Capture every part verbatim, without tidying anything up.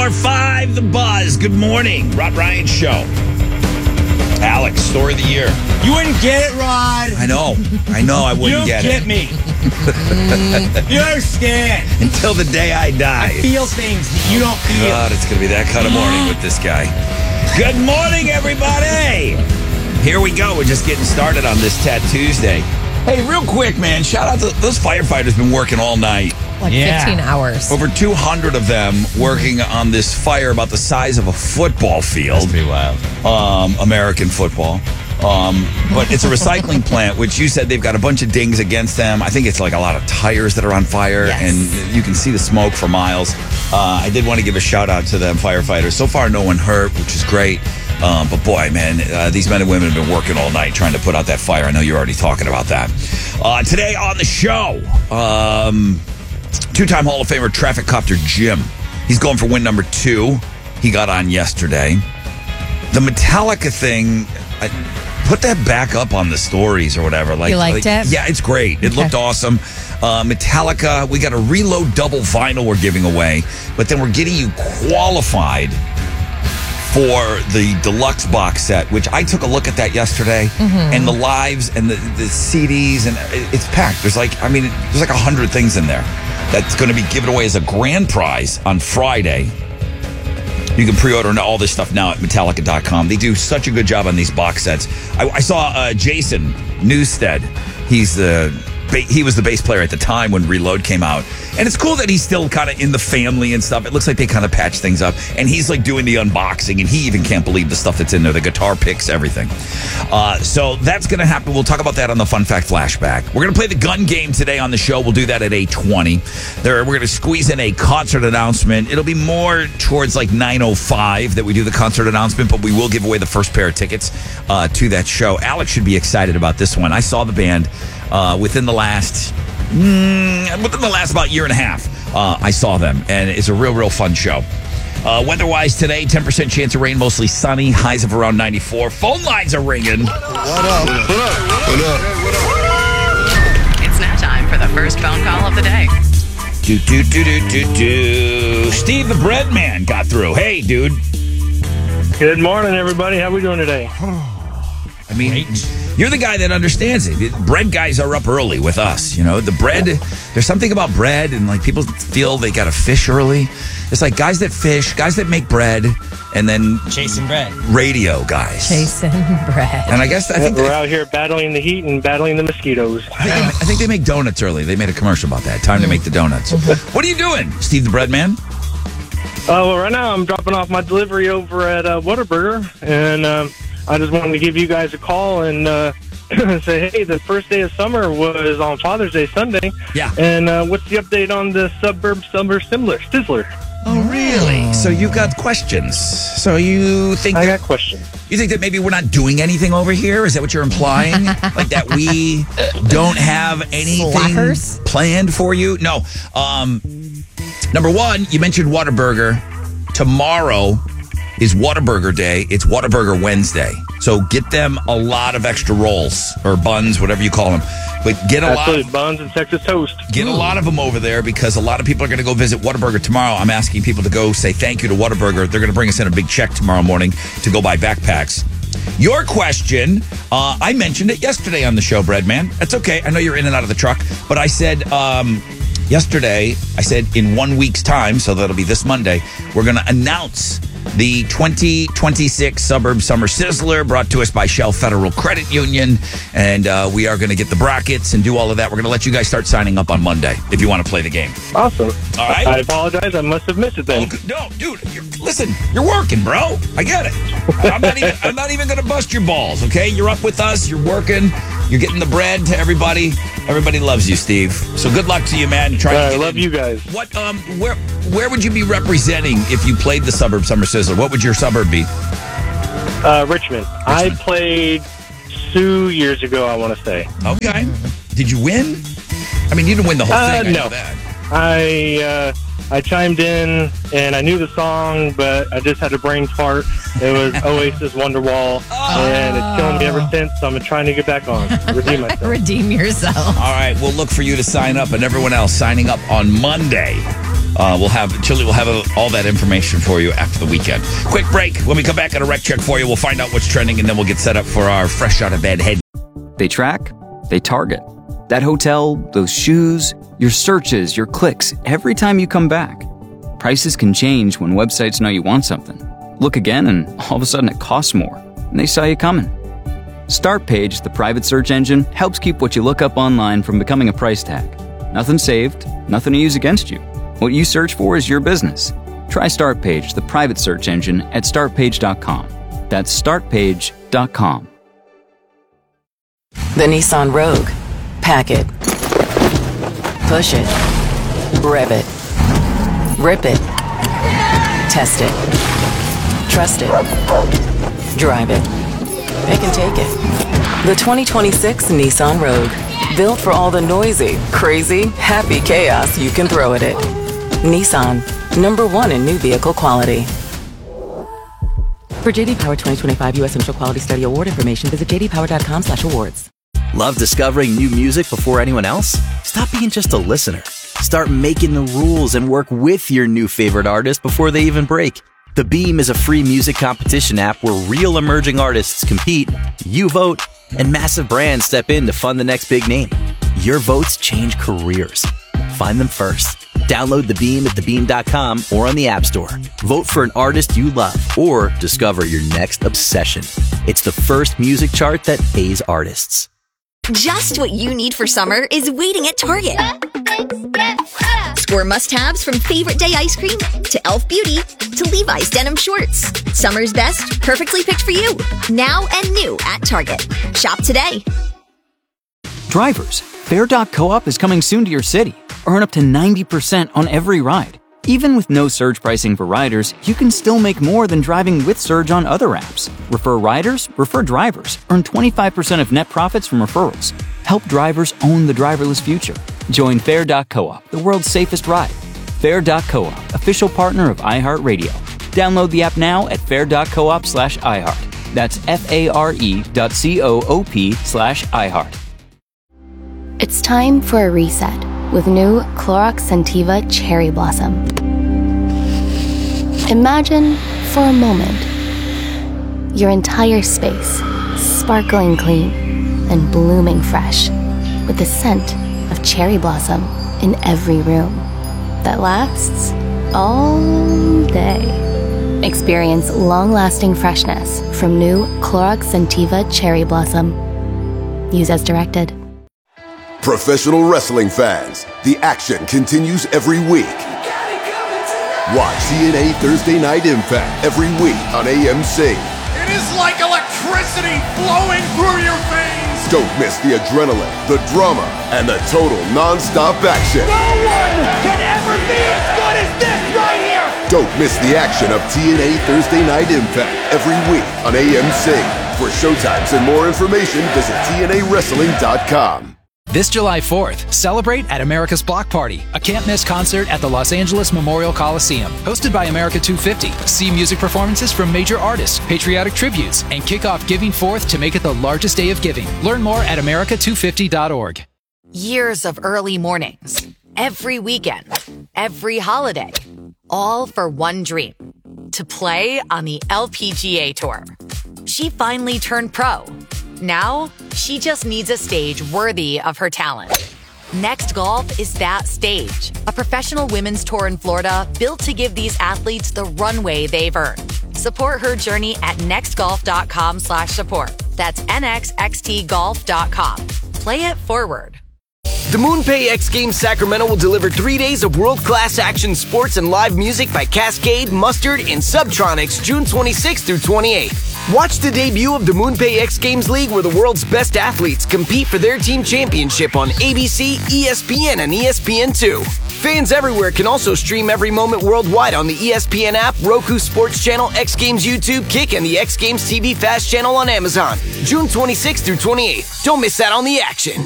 four five, The Buzz. Good morning. Rod Ryan Show. Alex, story of the year. You wouldn't get it, Rod. I know. I know I You wouldn't don't get, get it. me. You understand. Until the day I die. I feel things that you don't feel. God, it's going to be that kind of morning with this guy. Good morning, everybody. Here we go. We're just getting started on this Tat Tuesday. Hey, real quick, man, shout out to those firefighters been working all night. Like Yeah. fifteen hours. Over two hundred of them working on this fire about the size of a football field. Pretty wild. Um, American football. Um, but it's a recycling plant, which you said they've got a bunch of dings against them. I think it's like a lot of tires that are on fire, Yes. and you can see the smoke for miles. Uh, I did want to give a shout out to them firefighters. So far, no one hurt, which is great. Um, but boy, man, uh, these men and women have been working all night trying to put out that fire. I know you're already talking about that. Uh, today on the show, um, two-time Hall of Famer traffic copter Jim. He's going for win number two. He got on yesterday. The Metallica thing, I, put that back up on the stories or whatever. Like, You liked like- it? Yeah, it's great. It Okay. looked awesome. Uh, Metallica, we got a Reload double vinyl we're giving away, but then we're getting you qualified for the deluxe box set, which I took a look at that yesterday, and the lives and the, the C Ds, and it- it's packed. There's like, I mean, there's like a hundred things in there that's going to be given away as a grand prize on Friday. You can pre-order all this stuff now at Metallica dot com. They do such a good job on these box sets. I, I saw uh, Jason Newsted. He's the he was the bass player at the time when Reload came out, and it's cool that he's still kind of in the family and stuff. It looks like they kind of patch things up, and he's like doing the unboxing, and he even can't believe the stuff that's in there, the guitar picks, everything. Uh, so that's going to happen. We'll talk about that on the Fun Fact Flashback. We're going to play the gun game today on the show. We'll do that at eight twenty. There, we're going to squeeze in a concert announcement. It'll be more towards like nine oh five that we do the concert announcement, but we will give away the first pair of tickets uh, to that show. Alex should be excited about this one. I saw the band uh, within the last mm, within the last about year and a half. Uh, I saw them, and it's a real, real fun show. Uh, weather-wise today, ten percent chance of rain, mostly sunny, highs of around ninety-four. Phone lines are ringing. It's now time for the first phone call of the day. Do, do, do, do, do, do. Steve the Bread Man got through. Hey, dude. Good morning, everybody. How we doing today? I mean, you're the guy that understands it. Bread guys are up early with us. You know, the bread, there's something about bread, and like people feel they got to fish early. It's like guys that fish, guys that make bread, and then Chasing bread. radio guys. Jason Bread. And I guess I think We're they, out here battling the heat and battling the mosquitoes. I think, I think they make donuts early. They made a commercial about that. Time to make the donuts. What are you doing, Steve the Bread Man? Uh, well, right now I'm dropping off my delivery over at uh, Whataburger, and um, I just wanted to give you guys a call and uh, say, hey, the first day of summer was on Father's Day Sunday. Yeah. And uh, what's the update on the Suburb Summer Sizzler? Sizzler? Oh, really? So you've got questions. So you think I that, got questions. you think that maybe we're not doing anything over here? Is that what you're implying? Like that we don't have anything Slackers? planned for you? No. Um, number one, you mentioned Whataburger. Tomorrow is Whataburger Day. It's Whataburger Wednesday. So get them a lot of extra rolls or buns, whatever you call them. But get a lot Absolutely. of Buns and Texas toast. Get a lot of them over there because a lot of people are going to go visit Whataburger tomorrow. I'm asking people to go say thank you to Whataburger. They're going to bring us in a big check tomorrow morning to go buy backpacks. Your question, uh, I mentioned it yesterday on the show, Breadman. That's okay. I know you're in and out of the truck, but I said um, yesterday, I said in one week's time, so that'll be this Monday, we're going to announce the twenty twenty-six Suburb Summer Sizzler brought to us by Shell Federal Credit Union. And uh, we are going to get the brackets and do all of that. We're going to let you guys start signing up on Monday if you want to play the game. Awesome. All right. I apologize. I must have missed it then. Oh, no, dude, you're, listen, you're working, bro. I get it. I'm not even, I'm not even going to bust your balls, okay? You're up with us. You're working. You're getting the bread to everybody. Everybody loves you, Steve. So good luck to you, man. Try I to get love in. you guys. What, um, where, where would you be representing if you played the Suburb Summer Sizzler? What would your suburb be? Uh, Richmond. I played two years ago, I want to say. Okay. Did you win? I mean, you didn't win the whole Uh, thing. I know no. that. I uh, I chimed in and I knew the song, but I just had a brain fart. It was Oasis Wonderwall, and it's killing me ever since. So I'm trying to get back on, redeem myself. Redeem yourself. All right, we'll look for you to sign up and everyone else signing up on Monday. Uh, we'll have Chili will have uh, all that information for you after the weekend. Quick break. When we come back on a rec check for you, we'll find out what's trending, and then we'll get set up for our fresh out of bed head. They track, they target. That hotel, those shoes, your searches, your clicks, every time you come back. Prices can change when websites know you want something. Look again, and all of a sudden it costs more, and they saw you coming. Startpage, the private search engine, helps keep what you look up online from becoming a price tag. Nothing saved, nothing to use against you. What you search for is your business. Try Startpage, the private search engine, at start page dot com. That's start page dot com. The Nissan Rogue. Pack it. Push it. Rev it. Rip it. Test it. Trust it. Drive it. They can take it. The twenty twenty-six Nissan Rogue. Built for all the noisy, crazy, happy chaos you can throw at it. Nissan. Number one in new vehicle quality. For J D Power twenty twenty-five U S Initial Quality Study Award information, visit j d power dot com slash awards. Love discovering new music before anyone else? Stop being just a listener. Start making the rules and work with your new favorite artist before they even break. The Beam is a free music competition app where real emerging artists compete, you vote, and massive brands step in to fund the next big name. Your votes change careers. Find them first. Download The Beam at the beam dot com or on the App Store. Vote for an artist you love or discover your next obsession. It's the first music chart that pays artists. Just what you need for summer is waiting at Target. Score must-haves from Favorite Day ice cream to Elf Beauty to Levi's denim shorts. Summer's best, perfectly picked for you. Now and new at Target. Shop today. Drivers, Fair dot co-op is coming soon to your city. Earn up to ninety percent on every ride. Even with no surge pricing for riders, you can still make more than driving with Surge on other apps. Refer riders, refer drivers. Earn twenty-five percent of net profits from referrals. Help drivers own the driverless future. Join Fair dot co-op, the world's safest ride. Fair dot co-op, official partner of iHeartRadio. Download the app now at fair dot coop slash iHeart. That's F-A-R-E dot C-O-O-P slash iHeart. It's time for a reset with new Clorox Scentiva Cherry Blossom. Imagine, for a moment, your entire space sparkling clean and blooming fresh with the scent of cherry blossom in every room that lasts all day. Experience long-lasting freshness from new Clorox Scentiva Cherry Blossom. Use as directed. Professional wrestling fans, the action continues every week. Watch T N A Thursday Night Impact every week on A M C. It is like electricity flowing through your veins. Don't miss the adrenaline, the drama, and the total non-stop action. No one can ever be as good as this right here. Don't miss the action of T N A Thursday Night Impact every week on A M C. For showtimes and more information, visit T N A wrestling dot com. This July fourth, celebrate at America's Block Party, a can't-miss concert at the Los Angeles Memorial Coliseum. Hosted by America two fifty. See music performances from major artists, patriotic tributes, and kick off Giving Fourth to make it the largest day of giving. Learn more at america two fifty dot org. Years of early mornings, every weekend, every holiday, all for one dream, to play on the L P G A Tour. She finally turned pro. Now, she just needs a stage worthy of her talent. Next Golf is that stage. A professional women's tour in Florida built to give these athletes the runway they've earned. Support her journey at nextgolf.com slash support. That's N X X T golf dot com. Play it forward. The MoonPay X Games Sacramento will deliver three days of world-class action sports and live music by Cascade, Mustard, and Subtronics June twenty-sixth through twenty-eighth. Watch the debut of the MoonPay X Games League where the world's best athletes compete for their team championship on A B C, E S P N, and E S P N two. Fans everywhere can also stream every moment worldwide on the E S P N app, Roku Sports Channel, X Games YouTube, Kick, and the X Games T V Fast Channel on Amazon. June twenty-sixth through twenty-eighth. Don't miss out on the action.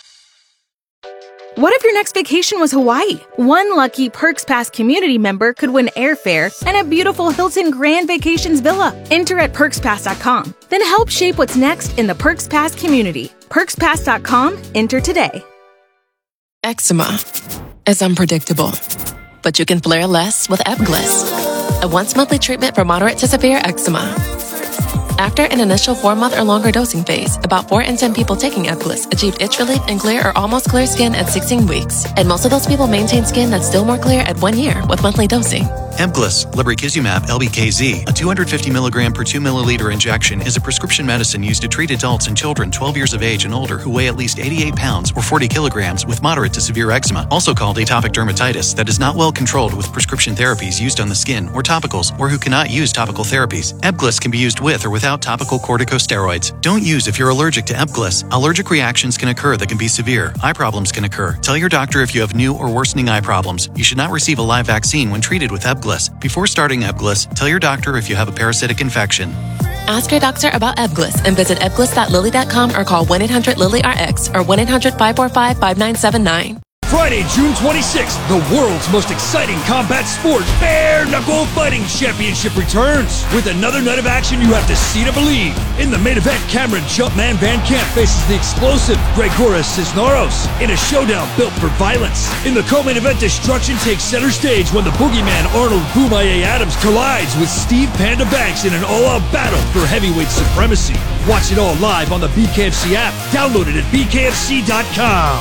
What if your next vacation was Hawaii? One lucky Perks Pass community member could win airfare and a beautiful Hilton Grand Vacations villa. Enter at perks pass dot com. Then help shape what's next in the Perks Pass community. perks pass dot com. Enter today. Eczema is unpredictable. but you can flare less with Ebglyss, a once-monthly treatment for moderate to severe eczema. After an initial four-month or longer dosing phase, about four in ten people taking Ebglyss achieved itch relief and clear or almost clear skin at sixteen weeks. And most of those people maintain skin that's still more clear at one year with monthly dosing. Ebglyss, lebrikizumab L B K Z, a two hundred fifty milligram per two milliliter injection, is a prescription medicine used to treat adults and children twelve years of age and older who weigh at least eighty-eight pounds or forty kilograms with moderate to severe eczema, also called atopic dermatitis, that is not well controlled with prescription therapies used on the skin or topicals, or who cannot use topical therapies. Ebglyss can be used with or without topical corticosteroids. Don't use if you're allergic to Ebglyss. Allergic reactions can occur that can be severe. Eye problems can occur. Tell your doctor if you have new or worsening eye problems. You should not receive a live vaccine when treated with Ebglyss. Before starting Ebglyss, tell your doctor if you have a parasitic infection. Ask your doctor about Ebglyss and visit ebglyss dot lilly dot com or call one eight hundred lilly R X or one eight hundred five four five five nine seven nine. Friday, June twenty-sixth, the world's most exciting combat sport, Bare Knuckle Fighting Championship returns with another night of action you have to see to believe. In the main event, Cameron Jumpman Van Camp faces the explosive Gregoris Cisneros in a showdown built for violence. In the co-main event, destruction takes center stage when the boogeyman Arnold Boomaye Adams collides with Steve Panda Banks in an all-out battle for heavyweight supremacy. Watch it all live on the B K F C app. Download it at b k f c dot com.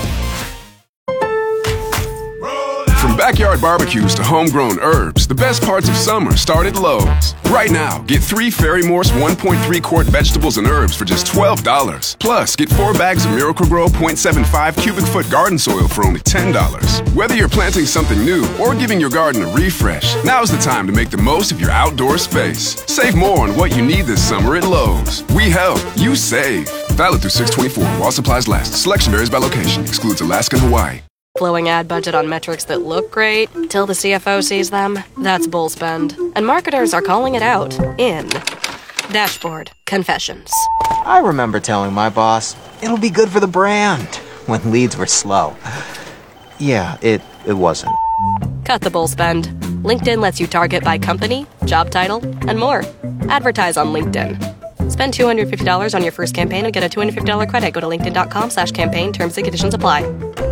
From backyard barbecues to homegrown herbs, the best parts of summer start at Lowe's. Right now, get three Fairy Morse one point three quart vegetables and herbs for just twelve dollars. Plus, get four bags of Miracle-Gro point seven five cubic foot garden soil for only ten dollars. Whether you're planting something new or giving your garden a refresh, now's the time to make the most of your outdoor space. Save more on what you need this summer at Lowe's. We help, you save. Valid through six twenty-four while supplies last. Selection varies by location. Excludes Alaska and Hawaii. Blowing ad budget on metrics that look great till the C F O sees them, that's bull spend. And marketers are calling it out in Dashboard Confessions. I remember telling my boss, it'll be good for the brand, when leads were slow. Yeah, it, it wasn't. Cut the bull spend. LinkedIn lets you target by company, job title, and more. Advertise on LinkedIn. Spend two hundred fifty dollars on your first campaign and get a two hundred fifty dollars credit. Go to linkedin.com slash campaign. Terms and conditions apply.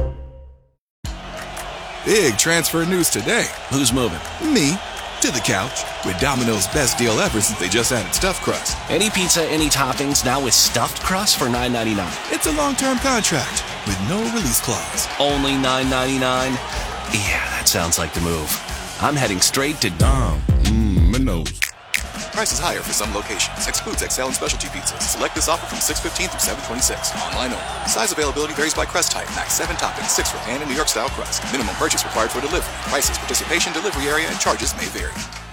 Big transfer news today. Who's moving? Me. To the couch. With Domino's best deal ever since they just added stuffed crust. Any pizza, any toppings, now with stuffed crust for nine ninety-nine. It's a long-term contract with no release clause. Only nine ninety-nine? Yeah, that sounds like the move. I'm heading straight to Dom. Mmm, my nose. Prices higher for some locations. Excludes X L and specialty pizzas. Select this offer from six fifteen through seven twenty-six. Online only. Size availability varies by crust type. Max seven toppings, six for pan and New York style crust. Minimum purchase required for delivery. Prices, participation, delivery area, and charges may vary.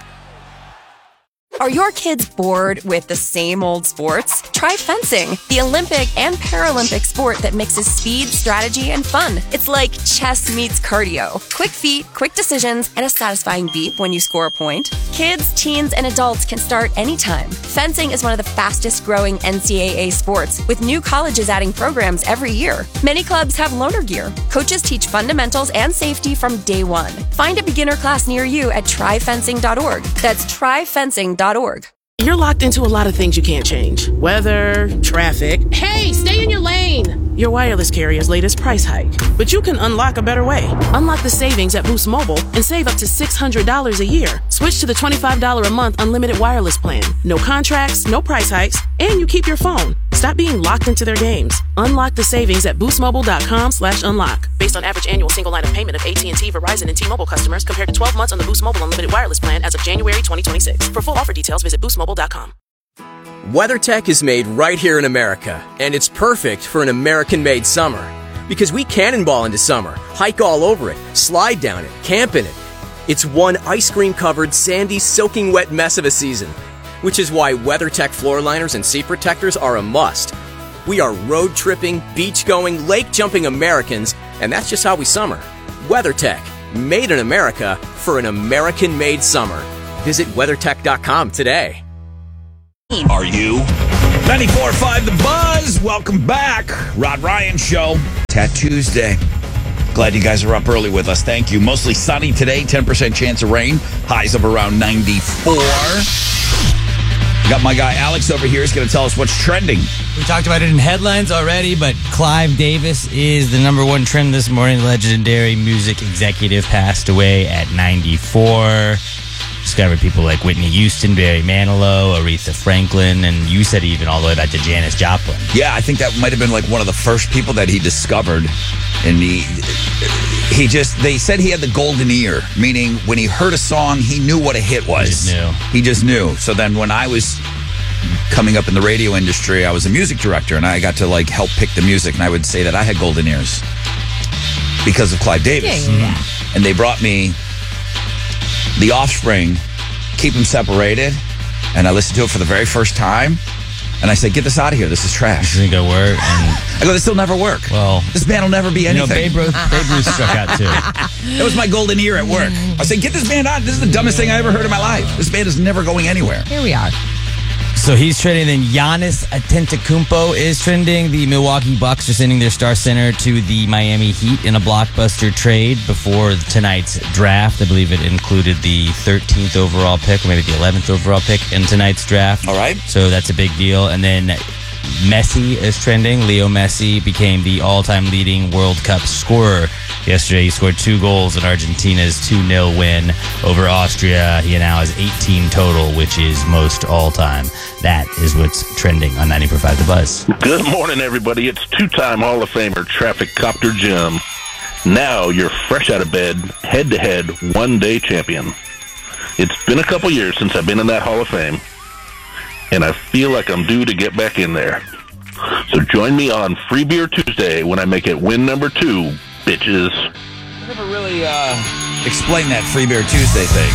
Are your kids bored with the same old sports? Try fencing, the Olympic and Paralympic sport that mixes speed, strategy, and fun. It's like chess meets cardio. Quick feet, quick decisions, and a satisfying beep when you score a point. Kids, teens, and adults can start anytime. Fencing is one of the fastest growing N C double A sports, with new colleges adding programs every year. Many clubs have loaner gear. Coaches teach fundamentals and safety from day one. Find a beginner class near you at try fencing dot org. That's try fencing dot org. You're locked into a lot of things you can't change. Weather, traffic. Hey, stay in your lane! Your wireless carrier's latest price hike. But you can unlock a better way. Unlock the savings at Boost Mobile and save up to six hundred dollars a year. Switch to the twenty-five dollars a month unlimited wireless plan. No contracts, no price hikes, and you keep your phone. Stop being locked into their games. Unlock the savings at boostmobile.com slash unlock. Based on average annual single line of payment of A T and T, Verizon, and T-Mobile customers compared to twelve months on the Boost Mobile unlimited wireless plan as of January twenty twenty-six. For full offer details, visit boost mobile dot com. WeatherTech is made right here in America, and it's perfect for an American-made summer. Because we cannonball into summer, hike all over it, slide down it, camp in it. It's one ice cream-covered, sandy, soaking wet mess of a season. Which is why WeatherTech floor liners and seat protectors are a must. We are road-tripping, beach-going, lake-jumping Americans, and that's just how we summer. WeatherTech, made in America for an American-made summer. Visit weather tech dot com today. Are you? ninety-four point five The Buzz. Welcome back. Rod Ryan Show. Tattoos Day. Glad you guys are up early with us. Thank you. Mostly sunny today. ten percent chance of rain. Highs of around ninety-four. Got my guy Alex over here is going to tell us what's trending. We talked about it in headlines already, but Clive Davis is the number one trend this morning. Legendary music executive passed away at ninety-four. Discovered people like Whitney Houston, Barry Manilow, Aretha Franklin, and you said even all the way back to Janis Joplin. Yeah, I think that might have been like one of the first people that he discovered. And he, he just, they said he had the golden ear, meaning when he heard a song, he knew what a hit was. He just knew. He just knew. So then when I was coming up in the radio industry, I was a music director, and I got to like help pick the music, and I would say that I had golden ears because of Clive Davis. Yeah, yeah, yeah. And they brought me The Offspring, Keep Them Separated, and I listened to it for the very first time, and I said, get this out of here. This is trash. Doesn't go work. And I go, this will never work. Well, this band will never be anything. You know, Babe Ruth, Babe Ruth struck out too. That was my golden ear at work. I said, get this band out. This is the dumbest thing I ever heard in my life. This band is never going anywhere. Here we are. So he's trending. Then Giannis Antetokounmpo is trending. The Milwaukee Bucks are sending their star center to the Miami Heat in a blockbuster trade before tonight's draft. I believe it included the thirteenth overall pick, or maybe the eleventh overall pick in tonight's draft. All right. So that's a big deal. And then Messi is trending. Leo Messi became the all-time leading World Cup scorer yesterday. He scored two goals in Argentina's two nil win over Austria. He now has eighteen total, which is most all-time. That is what's trending on ninety-four point five The Buzz. Good morning, everybody. It's two-time Hall of Famer Traffic Copter Jim. Now you're fresh out of bed, head-to-head, one-day champion. It's been a couple years since I've been in that Hall of Fame, and I feel like I'm due to get back in there. So join me on Free Beer Tuesday when I make it win number two, bitches. I never really uh, explained that Free Beer Tuesday thing.